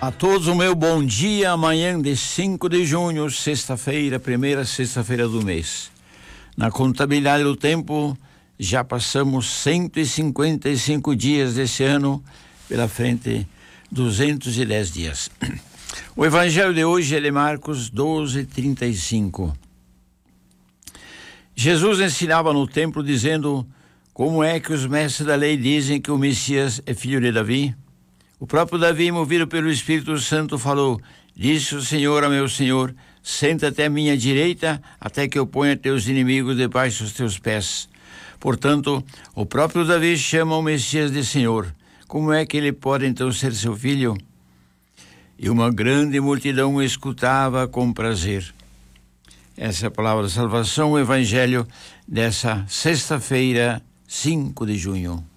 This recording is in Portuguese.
A todos o meu bom dia, amanhã de 5 de junho, sexta-feira, primeira sexta-feira do mês. Na contabilidade do tempo, já passamos 155 dias desse ano, pela frente 210 dias. O evangelho de hoje é de Marcos 12:35. Jesus ensinava no templo dizendo: como é que os mestres da lei dizem que o Messias é filho de Davi? O próprio Davi, movido pelo Espírito Santo, falou: disse o Senhor a meu Senhor, senta-te à minha direita, até que eu ponha teus inimigos debaixo dos teus pés. Portanto, o próprio Davi chama o Messias de Senhor. Como é que ele pode então ser seu filho? E uma grande multidão o escutava com prazer. Essa é a palavra da salvação, o evangelho dessa sexta-feira, 5 de junho.